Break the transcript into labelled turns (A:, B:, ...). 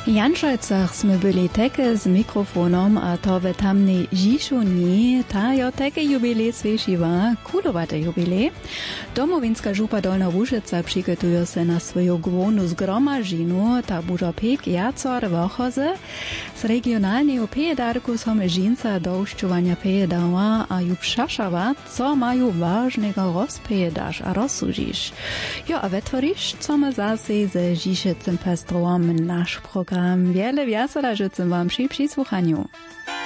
A: Janšajcach sme byli teke s mikrofonom a to v tamnej Žišuni, ta jo teke jubilej svieživa, kulowate jubilej. Domovinska župa Dolna Łužica přikotuje se na svoju główną zgromažinu, ta bužo 5 jacor vochoze. Z regionalnego pejedarku som žinca do uščovania pejedała a ju přašava, co majú vážnego rozpejedaš a rozsužiš. Jo a vetvoriš, co ma zase ze Žišecem pestrovom náš program. Wiele wiasela życzę wam przy przysłuchaniu.